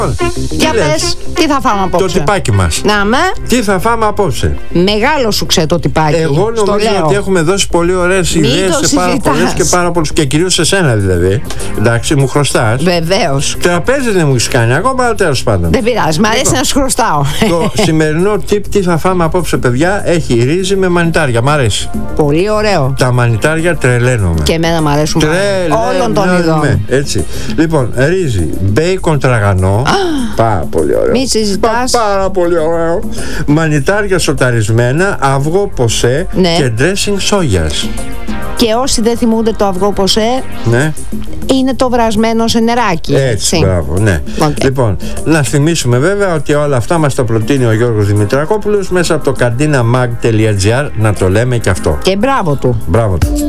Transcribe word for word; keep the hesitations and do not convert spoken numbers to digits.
Για πες, τι θα φάμε απόψε? Το τυπάκι μας. Να με. Τι θα φάμε απόψε? Μεγάλο σου ξέ το τυπάκι. Εγώ νομίζω ότι έχουμε δώσει πολύ ωραίες ιδέες σε πάρα πολλές και πάρα πολλούς. Και κυρίως σε σένα δηλαδή. Εντάξει, μου χρωστάς. Βεβαίως. Τραπέζι δεν μου έχεις κάνει ακόμα, αλλά τέλος πάντων. Δεν πειράζει, μ' αρέσει να σου χρωστάω. Το σημερινό tip τι θα φάμε απόψε, παιδιά, έχει ρύζι με μανιτάρια. Μ' αρέσει. Πολύ ωραίο. Τα μανιτάρια τρελαίνομαι. Και εμένα μ' αρέσουν όλων των ειδών. Έτσι. Λοιπόν, ρύζι, μπέικον τραγανό. Πάρα πολύ ωραίο. Μη συζητάς. Πάρα πολύ ωραίο. Μανιτάρια σοταρισμένα, αυγό ποσέ, ναι, και dressing σόγιας. Και όσοι δεν θυμούνται το αυγό ποσέ, ναι, είναι το βρασμένο σε νεράκι. Έτσι, έτσι. Μπράβο, ναι. Okay. Λοιπόν, να θυμίσουμε βέβαια ότι όλα αυτά μας τα προτείνει ο Γιώργος Δημητρακόπουλος μέσα από το καντίνα mag τελεία gr, να το λέμε και αυτό. Και μπράβο του. Μπράβο του.